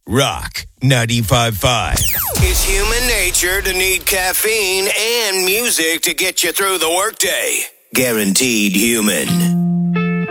Rock 95.5. It's human nature to need caffeine and music to get you through the workday. Guaranteed human.